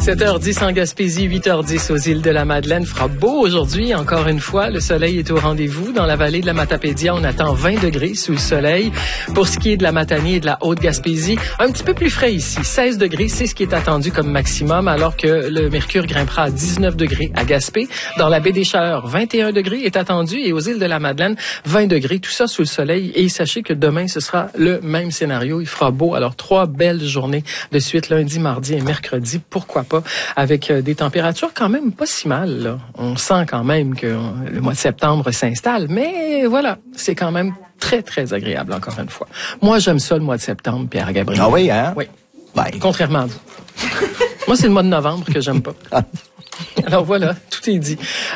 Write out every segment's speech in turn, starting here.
7h10 en Gaspésie, 8h10 aux îles de la Madeleine. Fera beau aujourd'hui, encore une fois. Le soleil est au rendez-vous. Dans la vallée de la Matapédia, on attend 20 degrés sous le soleil. Pour ce qui est de la Matanie et de la Haute-Gaspésie, un petit peu plus frais ici. 16 degrés, c'est ce qui est attendu comme maximum, alors que le mercure grimpera à 19 degrés à Gaspé. Dans la baie des Chaleurs, 21 degrés est attendu. Et aux îles de la Madeleine, 20 degrés. Tout ça sous le soleil. Et sachez que demain, ce sera le même scénario. Il fera beau. Alors, 3 belles journées de suite, lundi, mardi et mercredi. Pourquoi pas, avec des températures quand même pas si mal, là. On sent quand même que le mois de septembre s'installe, mais voilà, c'est quand même très, très agréable, encore une fois. Moi, j'aime ça, le mois de septembre, Pierre Gabriel. Ah oui, hein? Oui. Ben. Contrairement à vous. Moi, c'est le mois de novembre que j'aime pas. Alors voilà, tout est dit.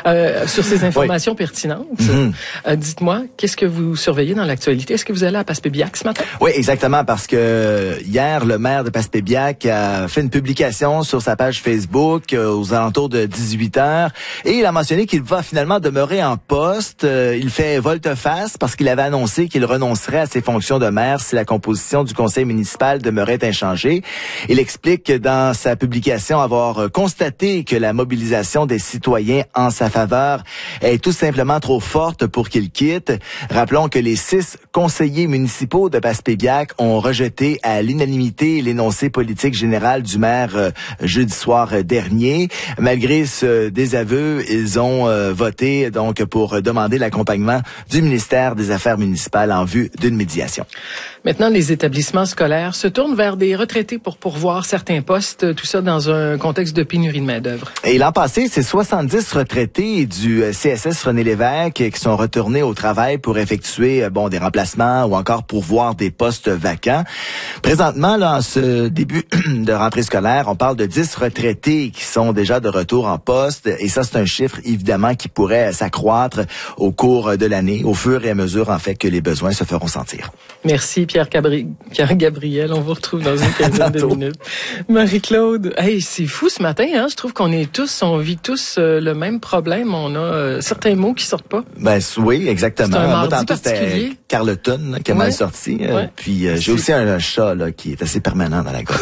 Sur ces informations pertinentes, dites-moi, qu'est-ce que vous surveillez dans l'actualité? Est-ce que vous allez à Passepébiac ce matin? Oui, exactement, parce que hier, le maire de Passepébiac a fait une publication sur sa page Facebook aux alentours de 18h et il a mentionné qu'il va finalement demeurer en poste. Il fait volte-face parce qu'il avait annoncé qu'il renoncerait à ses fonctions de maire si la composition du conseil municipal demeurait inchangée. Il explique dans sa publication avoir constaté que la mobilisation des citoyens en sa faveur est tout simplement trop forte pour qu'il quitte. Rappelons que les 6 conseillers municipaux de Passepébiac ont rejeté à l'unanimité l'énoncé politique général du maire jeudi soir dernier. Malgré ce désaveu, ils ont voté donc pour demander l'accompagnement du ministère des Affaires municipales en vue d'une médiation. Maintenant, les établissements scolaires se tournent vers des retraités pour pourvoir certains postes, tout ça dans un contexte de pénurie de main-d'œuvre. Et l'an passé, c'est 70 retraités du CSS René Lévesque qui sont retournés au travail pour effectuer des remplacements ou encore pourvoir des postes vacants. Présentement, là, en ce début de rentrée scolaire, on parle de 10 retraités qui sont déjà de retour en poste et ça, c'est un chiffre évidemment qui pourrait s'accroître au cours de l'année, au fur et à mesure en fait que les besoins se feront sentir. Merci Pierre Gabriel, on vous retrouve dans une quinzaine de minutes. Marie-Claude, hey, c'est fou ce matin, hein? Je trouve qu'on vit tous le même problème. On a certains mots qui sortent pas. Ben oui, exactement. C'est un mardi Moi, tantôt, c'était Carleton là, qui a mal sorti. Puis j'ai aussi un chat là, qui est assez permanent dans la gorge.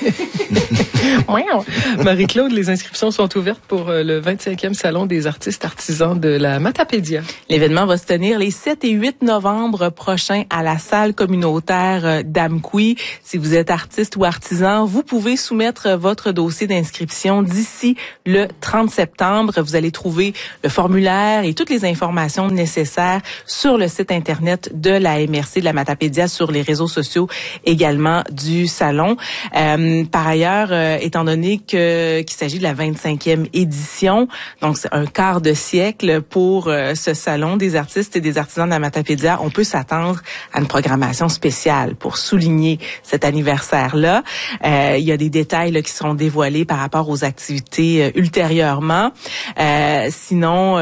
Marie-Claude, les inscriptions sont ouvertes pour le 25e Salon des artistes artisans de la Matapédia. L'événement va se tenir les 7 et 8 novembre prochains à la salle communautaire d'Amqui. Si vous êtes artiste ou artisan, vous pouvez soumettre votre dossier d'inscription d'ici le 30 septembre. Vous allez trouver le formulaire et toutes les informations nécessaires sur le site Internet de la MRC de la Matapédia, sur les réseaux sociaux également du salon. Par ailleurs, étant donné qu'il s'agit de la 25e édition, donc c'est un quart de siècle pour ce salon des artistes et des artisans de la Matapédia, on peut s'attendre à une programmation spéciale pour souligner cet anniversaire-là. Il y a des détails là, qui seront dévoilés par rapport aux activités ultérieurement. Sinon,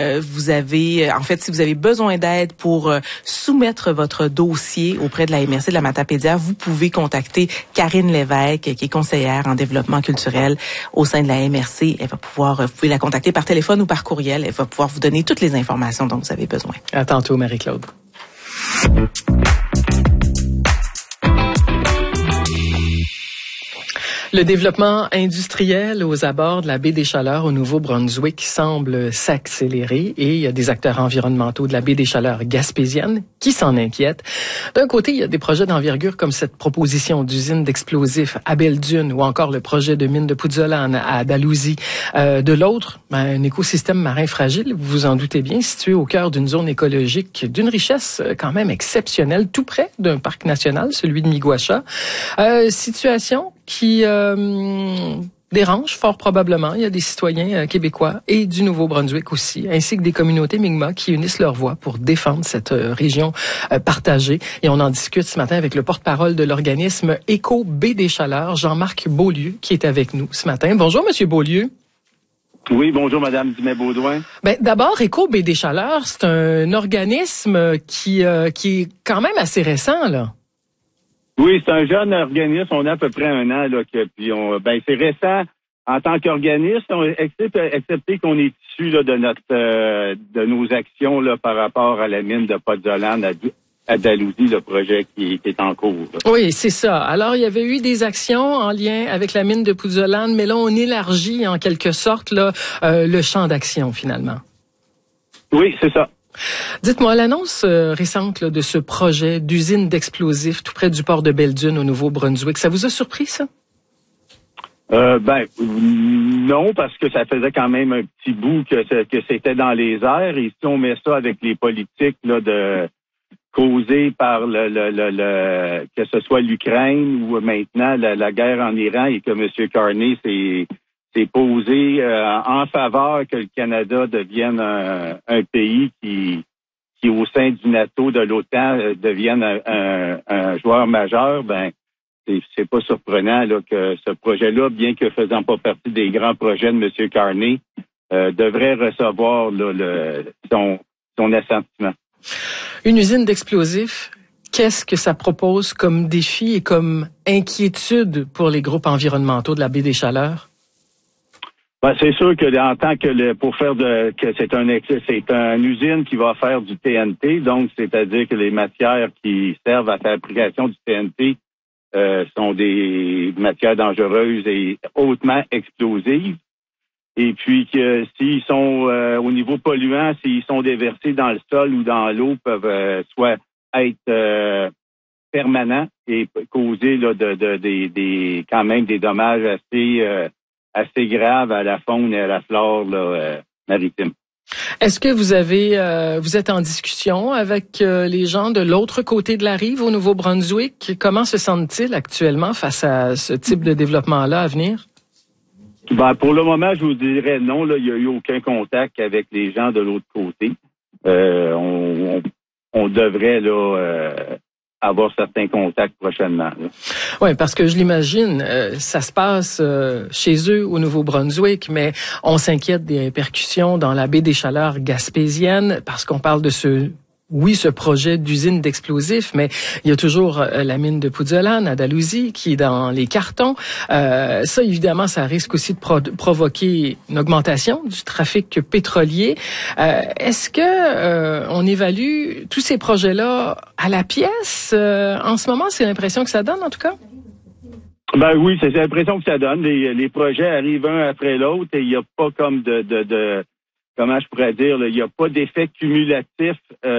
si vous avez besoin d'aide pour soumettre votre dossier auprès de la MRC de la Matapédia, vous pouvez contacter Karine Lévesque, qui est conseillère en développement culturel au sein de la MRC. Vous pouvez la contacter par téléphone ou par courriel. Elle va pouvoir vous donner toutes les informations dont vous avez besoin. À tantôt, Marie-Claude. Le développement industriel aux abords de la baie des Chaleurs au Nouveau-Brunswick semble s'accélérer et il y a des acteurs environnementaux de la baie des Chaleurs gaspésienne qui s'en inquiètent. D'un côté, il y a des projets d'envergure comme cette proposition d'usine d'explosifs à Belle-Dune ou encore le projet de mine de Pouzzolane à Dalhousie. De l'autre, un écosystème marin fragile, vous vous en doutez bien, situé au cœur d'une zone écologique d'une richesse quand même exceptionnelle, tout près d'un parc national, celui de Miguacha. Situation qui dérange fort probablement. Il y a des citoyens québécois et du Nouveau-Brunswick aussi, ainsi que des communautés Mi'kmaq qui unissent leurs voix pour défendre cette région partagée. Et on en discute ce matin avec le porte-parole de l'organisme Éco Baie des Chaleurs, Jean-Marc Beaulieu, qui est avec nous ce matin. Bonjour, Monsieur Beaulieu. Oui, bonjour, Madame Dumais-Baudouin. D'abord, Éco Baie des Chaleurs, c'est un organisme qui est quand même assez récent, là. Oui, c'est un jeune organisme. On a à peu près 1 an, là, c'est récent en tant qu'organisme, excepté qu'on est issu là, de nos actions là, par rapport à la mine de Pouzzolane Dalhousie, le projet qui est en cours. Là. Oui, c'est ça. Alors, il y avait eu des actions en lien avec la mine de Pouzzolane, mais là, on élargit en quelque sorte là, le champ d'action, finalement. Oui, c'est ça. Dites-moi, l'annonce récente là, de ce projet d'usine d'explosifs tout près du port de Belledune au Nouveau-Brunswick, ça vous a surpris, ça? Non, parce que ça faisait quand même un petit bout que c'était dans les airs. Et si on met ça avec les politiques là, causées par que ce soit l'Ukraine ou maintenant la guerre en Iran et que M. Carney s'est posé en faveur que le Canada devienne un pays qui au sein du NATO, de l'OTAN, devienne un joueur majeur, ben c'est pas surprenant là, que ce projet-là, bien que faisant pas partie des grands projets de M. Carney, devrait recevoir là, son assentiment. Une usine d'explosifs, qu'est-ce que ça propose comme défi et comme inquiétude pour les groupes environnementaux de la baie des Chaleurs? Ben, c'est sûr que en tant que que c'est une usine qui va faire du TNT, donc c'est-à-dire que les matières qui servent à la fabrication du TNT sont des matières dangereuses et hautement explosives. Et puis que s'ils sont au niveau polluant, s'ils sont déversés dans le sol ou dans l'eau, peuvent soit être permanents et causer là, quand même des dommages assez graves à la faune et à la flore là, maritime. Est-ce que vous êtes en discussion avec les gens de l'autre côté de la rive au Nouveau-Brunswick? Comment se sentent-ils actuellement face à ce type de développement-là à venir? Ben, pour le moment, je vous dirais non. Là, il n'y a eu aucun contact avec les gens de l'autre côté. On devrait là avoir certains contacts prochainement. Oui, parce que je l'imagine, ça se passe chez eux au Nouveau-Brunswick, mais on s'inquiète des répercussions dans la baie des Chaleurs gaspésienne parce qu'on parle de ce projet d'usine d'explosifs, mais il y a toujours la mine de Pouzzolane à Dalhousie qui est dans les cartons. Ça, évidemment, ça risque aussi de provoquer une augmentation du trafic pétrolier. Est-ce que on évalue tous ces projets-là à la pièce? En ce moment, c'est l'impression que ça donne, en tout cas? Ben oui, c'est l'impression que ça donne. Les projets arrivent un après l'autre et il n'y a pas comme comment je pourrais dire, il n'y a pas d'effet cumulatif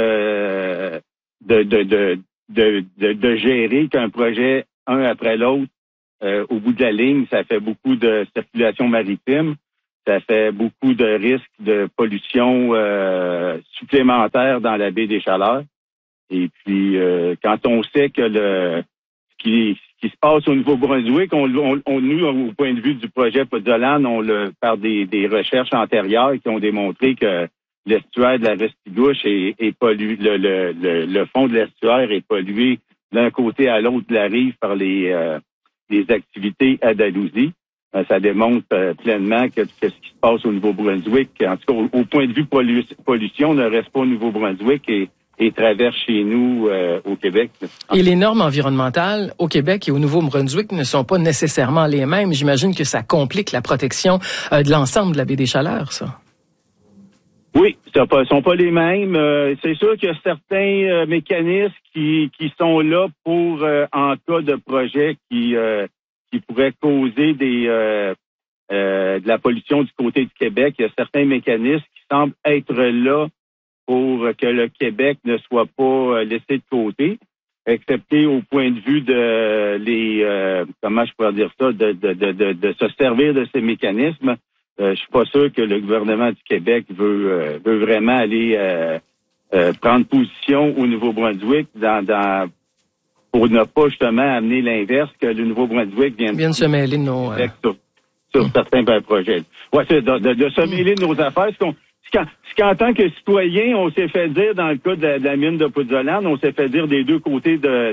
de gérer qu'un projet un après l'autre au bout de la ligne. Ça fait beaucoup de circulation maritime, ça fait beaucoup de risques de pollution supplémentaire dans la baie des Chaleurs. Et puis, quand on sait que ce qui se passe au Nouveau-Brunswick, nous, au point de vue du projet Pouzzolane, par des recherches antérieures qui ont démontré que l'estuaire de la Restigouche est pollué, le fond de l'estuaire est pollué d'un côté à l'autre de la rive par les activités à Dalhousie. Ça démontre pleinement que ce qui se passe au Nouveau-Brunswick, en tout cas au point de vue pollution, ne reste pas au Nouveau-Brunswick et traverse chez nous au Québec. Et les normes environnementales au Québec et au Nouveau-Brunswick ne sont pas nécessairement les mêmes. J'imagine que ça complique la protection de l'ensemble de la baie des Chaleurs, ça. Oui, sont pas les mêmes. C'est sûr qu'il y a certains mécanismes qui sont là pour, en cas de projet qui pourrait causer de la pollution du côté du Québec. Il y a certains mécanismes qui semblent être là pour que le Québec ne soit pas laissé de côté, excepté au point de vue comment je pourrais dire ça, de se servir de ces mécanismes. Je suis pas sûr que le gouvernement du Québec veut vraiment aller prendre position au Nouveau-Brunswick pour ne pas justement amener l'inverse, que le Nouveau-Brunswick vienne se mêler de nos sur certains projets. Ouais, c'est de se mêler de nos affaires. Qu'en tant que citoyen, on s'est fait dire, dans le cas de la mine de Pouzzolane, on s'est fait dire des deux côtés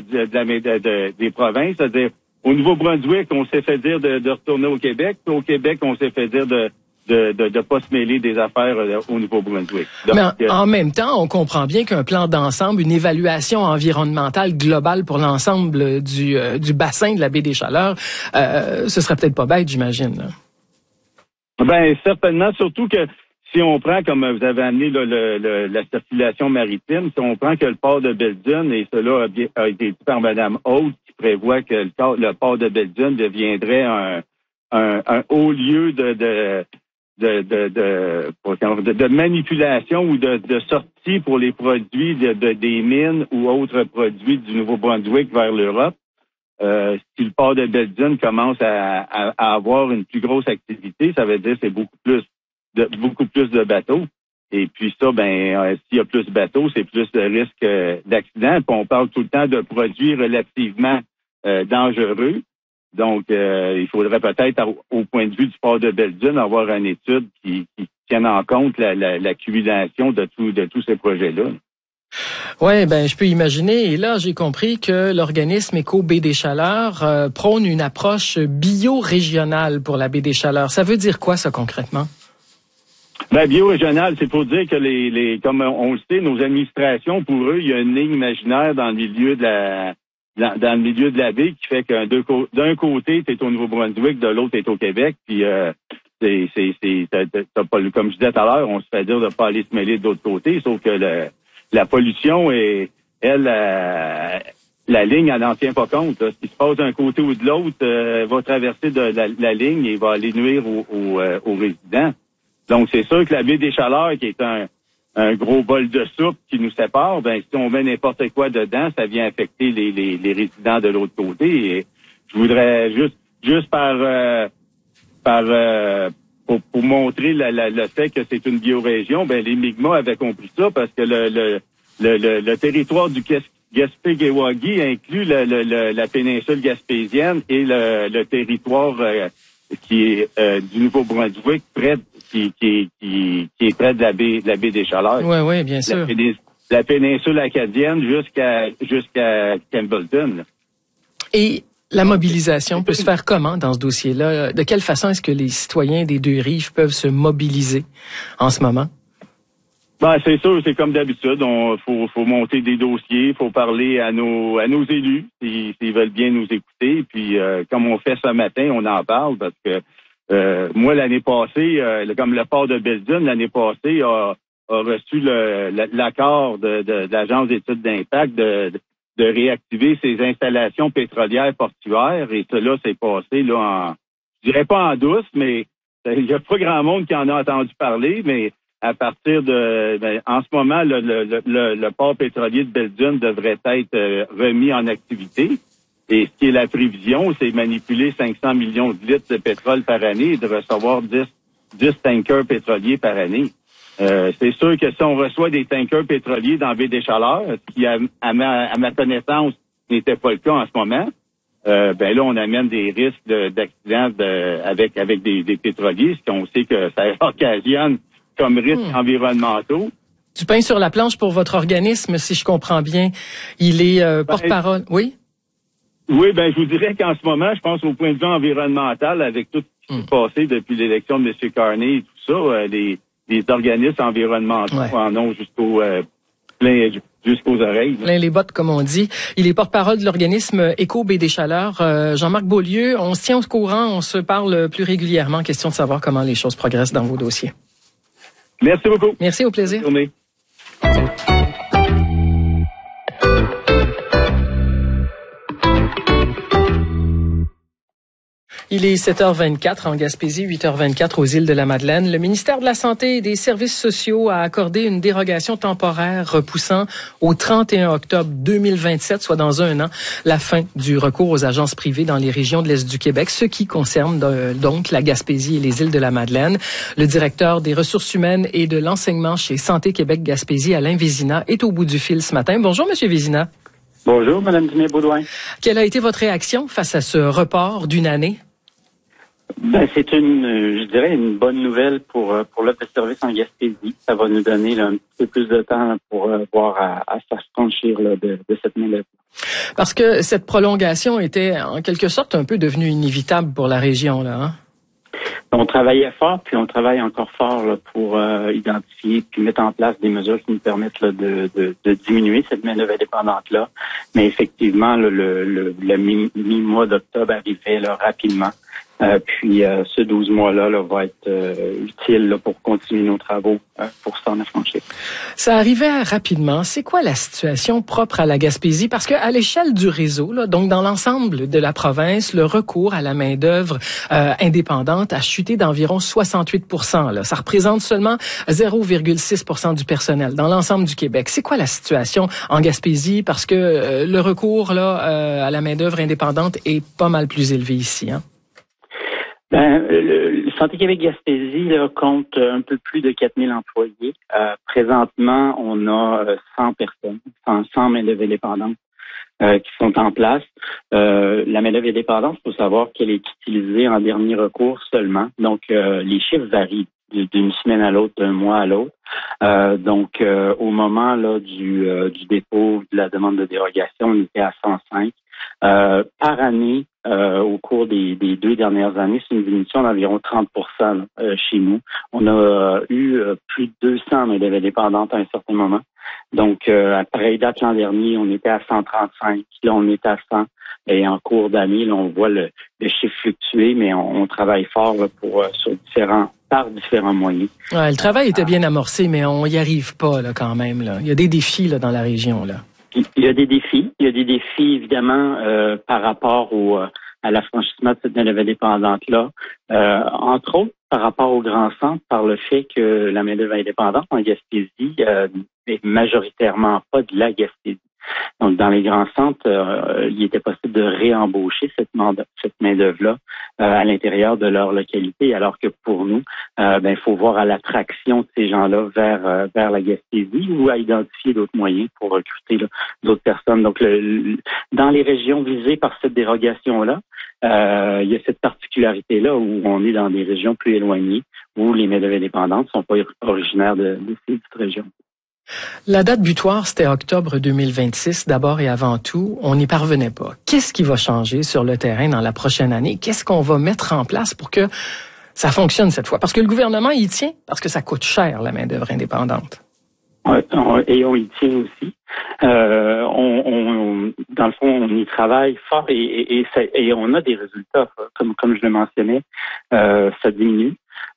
des provinces, c'est-à-dire au Nouveau-Brunswick, on s'est fait dire de retourner au Québec, puis au Québec, on s'est fait dire de pas se mêler des affaires au Nouveau-Brunswick. Donc, mais en même temps, on comprend bien qu'un plan d'ensemble, une évaluation environnementale globale pour l'ensemble du bassin de la baie des Chaleurs, ce serait peut-être pas bête, j'imagine. Ben certainement, surtout que si on prend, comme vous avez amené là, la circulation maritime, si on prend que le port de Belledune, et cela a été dit par Mme Haute, qui prévoit que le port de Belledune deviendrait un haut lieu de manipulation ou de sortie pour les produits des mines ou autres produits du Nouveau-Brunswick vers l'Europe. Si le port de Belledune commence à avoir une plus grosse activité, ça veut dire que c'est beaucoup plus de bateaux. Et puis ça, s'il y a plus de bateaux, c'est plus de risque d'accident. Puis on parle tout le temps de produits relativement dangereux. Donc, il faudrait peut-être, au point de vue du port de Belledune, avoir une étude qui tienne en compte l'accumulation de tous ces projets-là. Ouais, je peux imaginer. Et là, j'ai compris que l'organisme Éco-Baie des Chaleurs prône une approche bio-régionale pour la baie des Chaleurs. Ça veut dire quoi, ça, concrètement? Bio-régional, c'est pour dire que comme on le sait, nos administrations, pour eux, il y a une ligne imaginaire dans le milieu de la baie qui fait que d'un côté, tu es au Nouveau-Brunswick, de l'autre, tu es au Québec, puis t'as pas, comme je disais tout à l'heure, on se fait dire de pas aller se mêler de l'autre côté, sauf que la pollution la ligne, elle n'en tient pas compte. Là. Ce qui se passe d'un côté ou de l'autre va traverser de la ligne et va aller nuire aux résidents. Donc, c'est sûr que la baie des Chaleurs, qui est un gros bol de soupe qui nous sépare, si on met n'importe quoi dedans, ça vient affecter les résidents de l'autre côté. Et je voudrais juste pour montrer le fait que c'est une biorégion, les Mi'kmaq avaient compris ça parce que le territoire du Gaspé-Guéwagi inclut la péninsule gaspésienne et le territoire qui est du Nouveau-Brunswick qui est près de la baie des Chaleurs. Oui, bien sûr. La péninsule acadienne jusqu'à Campbellton. Là. Et la mobilisation peut se faire comment dans ce dossier-là? De quelle façon est-ce que les citoyens des deux rives peuvent se mobiliser en ce moment? C'est sûr, c'est comme d'habitude. Faut monter des dossiers, faut parler à nos élus s'ils veulent bien nous écouter. Puis comme on fait ce matin, on en parle parce que moi l'année passée, comme le port de Belledune l'année passée a reçu l'accord de l'agence d'études d'impact de réactiver ses installations pétrolières portuaires et cela s'est passé là je dirais pas en douce, mais il y a pas grand monde qui en a entendu parler, mais à partir en ce moment, le port pétrolier de Belledune devrait être remis en activité. Et ce qui est la prévision, c'est manipuler 500 millions de litres de pétrole par année et de recevoir 10 tankers pétroliers par année. C'est sûr que si on reçoit des tankers pétroliers dans la baie des Chaleurs, ce qui, à ma connaissance, n'était pas le cas en ce moment, là, on amène des risques d'accidents avec des pétroliers, ce qu'on sait que ça occasionne comme risques environnementaux. Du pain sur la planche pour votre organisme, si je comprends bien. Il est porte-parole. Oui? Oui, je vous dirais qu'en ce moment, je pense au point de vue environnemental, avec tout ce qui s'est passé depuis l'élection de M. Carney et tout ça, les organismes environnementaux en ont jusqu'aux oreilles. Plein les bottes, comme on dit. Il est porte-parole de l'organisme Éco-Baie des Chaleurs. Jean-Marc Beaulieu, on se tient au courant, on se parle plus régulièrement. Question de savoir comment les choses progressent dans vos dossiers. Merci beaucoup. Merci, au plaisir. Bonne journée. Il est 7h24 en Gaspésie, 8h24 aux îles de la Madeleine. Le ministère de la Santé et des Services sociaux a accordé une dérogation temporaire repoussant au 31 octobre 2027, soit dans un an, la fin du recours aux agences privées dans les régions de l'Est du Québec, ce qui concerne donc la Gaspésie et les îles de la Madeleine. Le directeur des ressources humaines et de l'enseignement chez Santé Québec Gaspésie, Alain Vézina, est au bout du fil ce matin. Bonjour, Monsieur Vézina. Bonjour, Mme Dumais-Baudouin. Quelle a été votre réaction face à ce report d'une année? C'est je dirais, une bonne nouvelle pour l'offre de service en Gaspésie. Ça va nous donner un petit peu plus de temps pour voir à s'affranchir de cette main-là. Parce que cette prolongation était en quelque sorte un peu devenue inévitable pour la région, là, hein? On travaillait fort, puis on travaille encore fort là, pour identifier puis mettre en place des mesures qui nous permettent là, de diminuer cette main-d'œuvre indépendante-là. Mais effectivement, le mi-mois d'octobre arrivait là, rapidement. Puis ce 12 mois-là va être utile là, pour continuer nos travaux pour s'en affranchir. Ça arrivait rapidement. C'est quoi la situation propre à la Gaspésie? Parce que à l'échelle du réseau, là, donc dans l'ensemble de la province, le recours à la main-d'œuvre indépendante a chuté d'environ 68%. Là. Ça représente seulement 0,6% du personnel dans l'ensemble du Québec. C'est quoi la situation en Gaspésie? Parce que le recours là à la main-d'œuvre indépendante est pas mal plus élevé ici, hein? Le Santé Québec Gaspésie là, compte un peu plus de 4000 employés. Présentement, on a 100 personnes, 100 main-d'œuvre indépendantes qui sont en place. La main-d'œuvre indépendante, il faut savoir qu'elle est utilisée en dernier recours seulement. Donc, les chiffres varient d'une semaine à l'autre, d'un mois à l'autre. Donc, au moment là du dépôt de la demande de dérogation, on était à 105. Par année, au cours des 2 dernières années, c'est une diminution d'environ 30% chez nous. On a eu plus de 200 main-d'œuvre indépendantes à un certain moment. Donc, à pareille date l'an dernier, on était à 135. Là, on est à 100. Et en cours d'année, là, on voit le chiffre fluctuer, mais on travaille fort là, par différents moyens. Ouais, le travail était bien amorcé, mais on y arrive pas là quand même. Là. Il y a des défis là, dans la région. Là. Il y a des défis. Il y a des défis, évidemment, par rapport à l'affranchissement de cette main-d'œuvre indépendante-là. Entre autres, par rapport au grand centre, par le fait que la main-d'œuvre indépendante en Gaspésie est majoritairement pas de la Gaspésie. Donc, dans les grands centres, il était possible de réembaucher cette main-d'œuvre-là à l'intérieur de leur localité, alors que pour nous, il faut voir à l'attraction de ces gens-là vers la Gaspésie ou à identifier d'autres moyens pour recruter là, d'autres personnes. Donc, dans les régions visées par cette dérogation-là, il y a cette particularité-là où on est dans des régions plus éloignées, où les main-d'œuvre indépendantes ne sont pas originaires de ces régions. La date butoir, c'était octobre 2026, d'abord et avant tout. On n'y parvenait pas. Qu'est-ce qui va changer sur le terrain dans la prochaine année? Qu'est-ce qu'on va mettre en place pour que ça fonctionne cette fois? Parce que le gouvernement y tient, parce que ça coûte cher, la main-d'œuvre indépendante. Oui, et on y tient aussi. Dans le fond, on y travaille fort et on a des résultats. Comme je le mentionnais, ça diminue.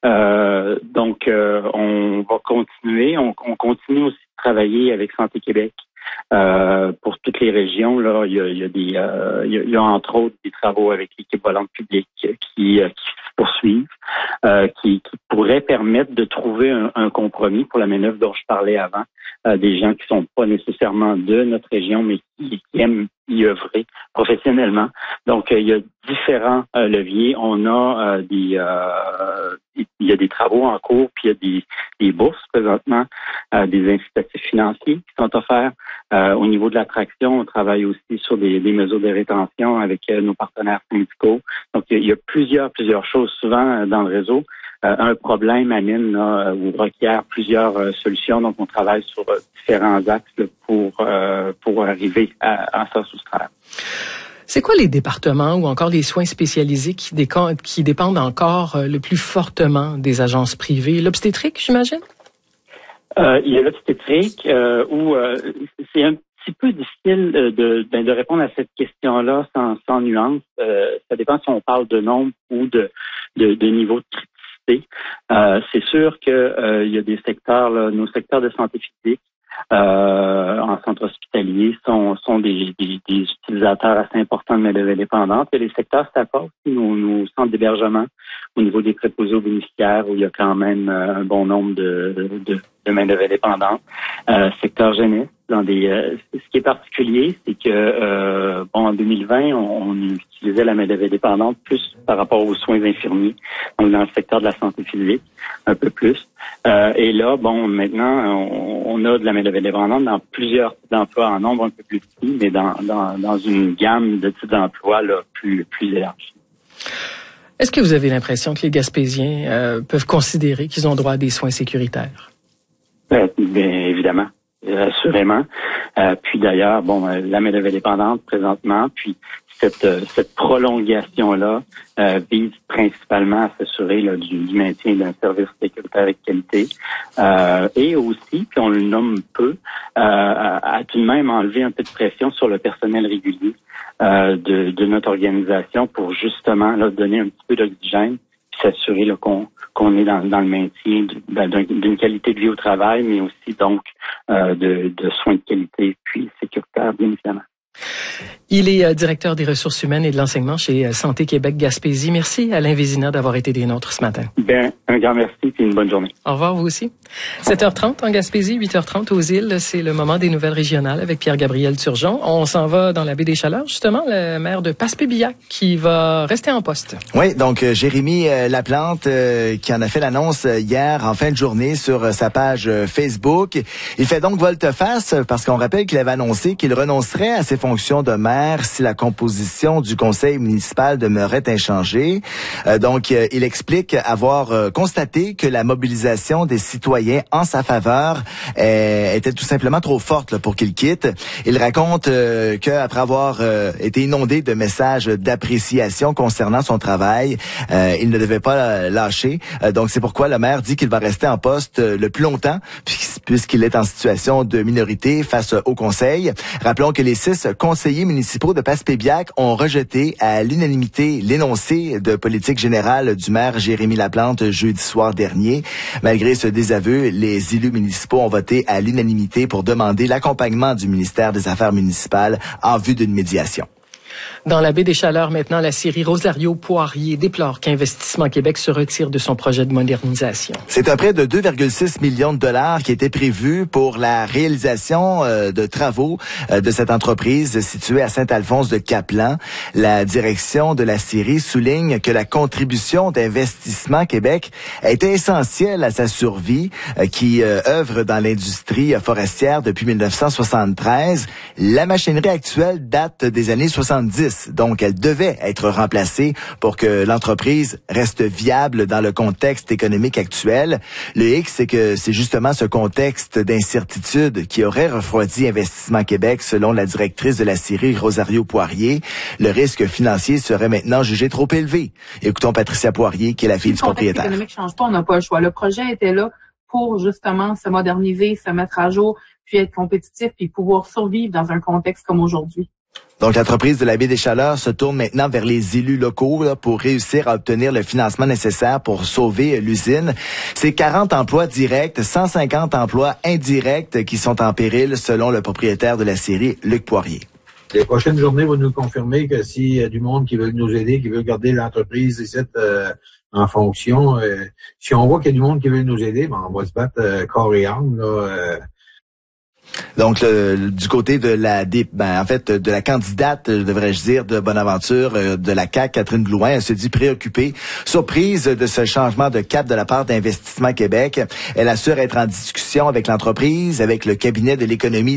Donc, on va continuer. On continue aussi de travailler avec Santé Québec pour toutes les régions. Là, il y a entre autres des travaux avec l'équipe volante publique qui se poursuivent, qui pourraient permettre de trouver un compromis pour la main-d'œuvre dont je parlais avant, des gens qui sont pas nécessairement de notre région, mais qui aiment y œuvrer professionnellement. Donc, il y a différents leviers. On a il y a des travaux en cours, puis il y a des bourses présentement, des incitatifs financiers qui sont offerts. Au niveau de l'attraction, on travaille aussi sur des mesures de rétention avec nos partenaires syndicaux. Donc, il y a plusieurs choses. Souvent, dans le réseau, un problème amène ou requiert plusieurs solutions. Donc, on travaille sur différents axes là, pour arriver à s'en soustraire. C'est quoi les départements ou encore les soins spécialisés qui dépendent encore le plus fortement des agences privées? L'obstétrique, j'imagine? Il y a l'obstétrique où c'est un petit peu difficile de répondre à cette question-là sans nuance. Ça dépend si on parle de nombre ou de niveau de criticité. C'est sûr que il y a des secteurs, là, nos secteurs de santé physique, en centre hospitalier sont des utilisateurs assez importants de main-d'œuvre indépendante. Et les secteurs STAPA aussi, nos centres d'hébergement au niveau des préposés aux bénéficiaires où il y a quand même un bon nombre de main-d'œuvre indépendante. Secteur jeunesse, ce qui est particulier, c'est que en 2020, on utilisait la main-d'œuvre indépendante plus par rapport aux soins infirmiers, donc dans le secteur de la santé physique, un peu plus. Et là, maintenant, on a de la main-d'œuvre indépendante dans plusieurs types d'emplois en nombre un peu plus petit, mais dans une gamme de types d'emplois là, plus élargie. Est-ce que vous avez l'impression que les Gaspésiens peuvent considérer qu'ils ont droit à des soins sécuritaires? Bien évidemment. assurément. Puis d'ailleurs, la main-d'œuvre est dépendante présentement, puis cette prolongation-là vise principalement à s'assurer du maintien d'un service sécuritaire et de qualité. Et aussi, puis on le nomme peu, à tout de même enlever un peu de pression sur le personnel régulier de notre organisation pour justement là, donner un petit peu d'oxygène puis s'assurer là, qu'on est dans le maintien d'une qualité de vie au travail, mais aussi donc de soins de qualité puis sécuritaire, bien évidemment. Il est directeur des ressources humaines et de l'enseignement chez Santé Québec Gaspésie. Merci Alain Vézina d'avoir été des nôtres ce matin. Bien, un grand merci et une bonne journée. Au revoir, vous aussi. 7h30 en Gaspésie, 8h30 aux îles. C'est le moment des nouvelles régionales avec Pierre-Gabriel Turgeon. On s'en va dans la baie des Chaleurs, justement, le maire de Passepébiac qui va rester en poste. Oui, donc Jérémy Laplante qui en a fait l'annonce hier en fin de journée sur sa page Facebook. Il fait donc volte-face parce qu'on rappelle qu'il avait annoncé qu'il renoncerait à ses fonctions de maire si la composition du conseil municipal demeurait inchangée. Donc, il explique avoir constaté que la mobilisation des citoyens en sa faveur était tout simplement trop forte pour qu'il quitte. Il raconte qu'après avoir été inondé de messages d'appréciation concernant son travail, il ne devait pas lâcher. Donc, c'est pourquoi le maire dit qu'il va rester en poste le plus longtemps puisqu'il est en situation de minorité face au conseil. Rappelons que les 6 conseillers municipaux de Passepébiac ont rejeté à l'unanimité l'énoncé de politique générale du maire Jérémy Laplante jeudi soir dernier. Malgré ce désaveu, les élus municipaux ont voté à l'unanimité pour demander l'accompagnement du ministère des Affaires municipales en vue d'une médiation. Dans la baie des Chaleurs, maintenant, la scierie Rosario Poirier déplore qu'Investissement Québec se retire de son projet de modernisation. C'est un prêt de 2,6 millions de dollars qui était prévu pour la réalisation de travaux de cette entreprise située à Saint-Alphonse de Caplan. La direction de la scierie souligne que la contribution d'Investissement Québec était essentielle à sa survie, qui œuvre dans l'industrie forestière depuis 1973. La machinerie actuelle date des années 70. Donc, elle devait être remplacée pour que l'entreprise reste viable dans le contexte économique actuel. Le hic, c'est que c'est justement ce contexte d'incertitude qui aurait refroidi Investissement Québec, selon la directrice de la scierie Rosario Poirier. Le risque financier serait maintenant jugé trop élevé. Écoutons Patricia Poirier, qui est la fille du propriétaire. Le contexte économique ne change pas, on n'a pas le choix. Le projet était là pour justement se moderniser, se mettre à jour, puis être compétitif, puis pouvoir survivre dans un contexte comme aujourd'hui. Donc, l'entreprise de la baie des Chaleurs se tourne maintenant vers les élus locaux pour réussir à obtenir le financement nécessaire pour sauver l'usine. C'est 40 emplois directs, 150 emplois indirects qui sont en péril, selon le propriétaire de la scierie, Luc Poirier. Les prochaines journées vont nous confirmer que s'il y a du monde qui veut nous aider, qui veut garder l'entreprise ici en fonction, si on voit qu'il y a du monde qui veut nous aider, on va se battre corps et âme, là. Donc, du côté de de la candidate, devrais-je dire, de Bonaventure, de la CAQ, Catherine Blouin, elle se dit préoccupée, surprise de ce changement de cap de la part d'Investissement Québec. Elle assure être en discussion avec l'entreprise, avec le cabinet de l'économie